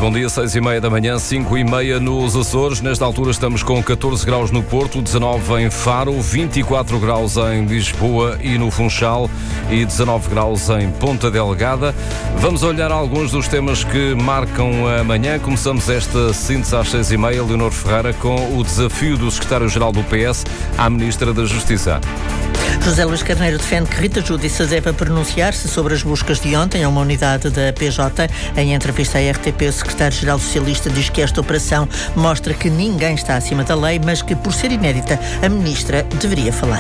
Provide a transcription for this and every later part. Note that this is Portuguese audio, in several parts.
bom dia, 6h30 da manhã, 5h30 nos Açores. Nesta altura estamos com 14 graus no Porto, 19 em Faro, 24 graus em Lisboa e no Funchal e 19 graus em Ponta Delgada. Vamos olhar alguns dos temas que marcam a manhã. Começamos esta síntese às 6h30, Leonor Ferreira, com o desafio do secretário-geral do PS à Ministra da Justiça. José Luís Carneiro defende que Rita Giudice deve pronunciar-se sobre as buscas de ontem a uma unidade da PJ. Em entrevista à RTP, o secretário-geral socialista diz que esta operação mostra que ninguém está acima da lei, mas que, por ser inédita, a ministra deveria falar.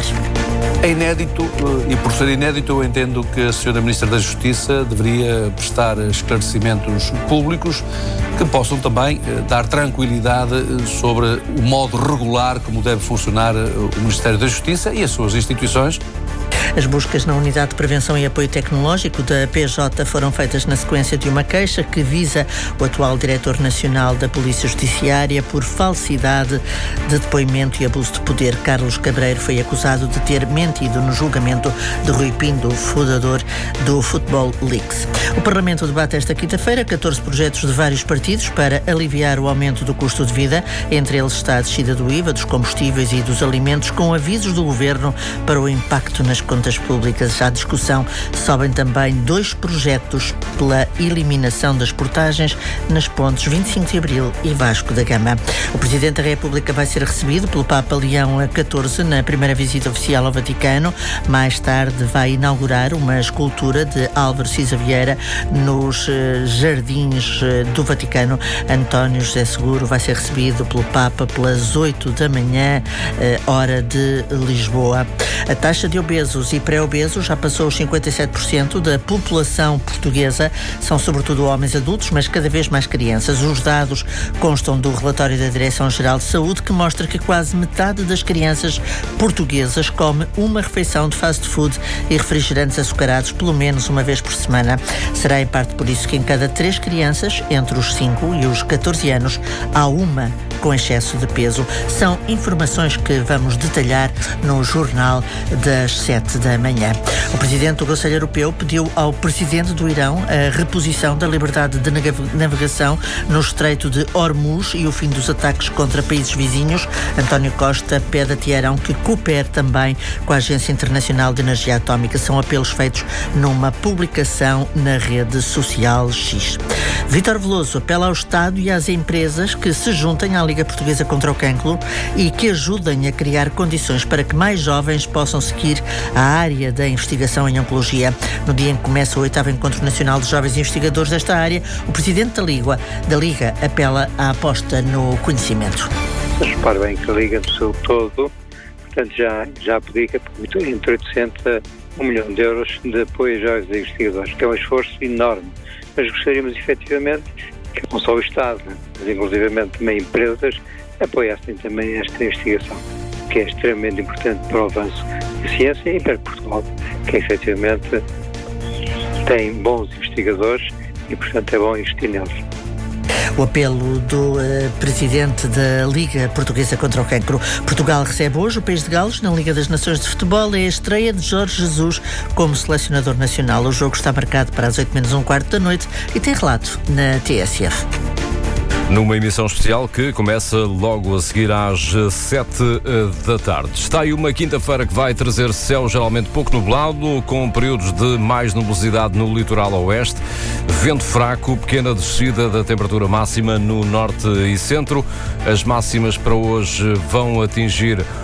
É inédito e, por ser inédito, eu entendo que a senhora Ministra da Justiça deveria prestar esclarecimentos públicos que possam também dar tranquilidade sobre o modo regular como deve funcionar o Ministério da Justiça e as suas instituições. As buscas na Unidade de Prevenção e Apoio Tecnológico da PJ foram feitas na sequência de uma queixa que visa o atual Diretor Nacional da Polícia Judiciária por falsidade de depoimento e abuso de poder. Carlos Cabreiro foi acusado de ter mentido no julgamento de Rui Pinto, fundador do Football Leaks. O Parlamento debate esta quinta-feira 14 projetos de vários partidos para aliviar o aumento do custo de vida. Entre eles está a descida do IVA, dos combustíveis e dos alimentos, com avisos do Governo para o impacto nas contas públicas. À discussão sobem também 2 projetos pela eliminação das portagens nas pontes 25 de Abril e Vasco da Gama. O Presidente da República vai ser recebido pelo Papa Leão XIV na primeira visita oficial ao Vaticano. Mais tarde vai inaugurar uma escultura de Álvaro Cisa Vieira nos jardins do Vaticano. António José Seguro vai ser recebido pelo Papa pelas 8 da manhã, hora de Lisboa. A taxa de obesos e pré-obesos já passou os 57% da população portuguesa. São sobretudo homens adultos, mas cada vez mais crianças. Os dados constam do relatório da Direção-Geral de Saúde, que mostra que quase metade das crianças portuguesas come uma refeição de fast food e refrigerantes açucarados pelo menos uma vez por semana. Será em parte por isso que em cada 3 crianças, entre os 5 e os 14 anos, há uma com excesso de peso. São informações que vamos detalhar no Jornal das 7 da manhã. O Presidente do Conselho Europeu pediu ao Presidente do Irão a reposição da liberdade de navegação no Estreito de Hormuz e o fim dos ataques contra países vizinhos. António Costa pede a Teherão que coopere também com a Agência Internacional de Energia Atómica. São apelos feitos numa publicação na rede social X. Vítor Veloso apela ao Estado e às empresas que se juntem à Liga Portuguesa contra o Cancro e que ajudem a criar condições para que mais jovens possam seguir a área da investigação em oncologia. No dia em que começa o 8º Encontro Nacional de Jovens Investigadores desta área, o Presidente da Liga apela à aposta no conhecimento. Mas repare bem que a Liga do seu todo, portanto, já aplica entre 800 a 1 milhão de euros de apoio a jovens investigadores, que é um esforço enorme. Mas gostaríamos efetivamente que não só o Estado, mas inclusivamente também empresas, apoiassem também esta investigação, que é extremamente importante para o avanço da ciência e para Portugal, que efetivamente tem bons investigadores e, portanto, é bom investir neles. O apelo do Presidente da Liga Portuguesa contra o Cancro. Portugal recebe hoje o País de Gales na Liga das Nações de Futebol. É a estreia de Jorge Jesus como selecionador nacional. O jogo está marcado para as 8:45 da noite e tem relato na TSF. Numa emissão especial que começa logo a seguir às 7 da tarde. Está aí uma quinta-feira que vai trazer céu geralmente pouco nublado, com períodos de mais nubosidade no litoral oeste, vento fraco, pequena descida da temperatura máxima no norte e centro. As máximas para hoje vão atingir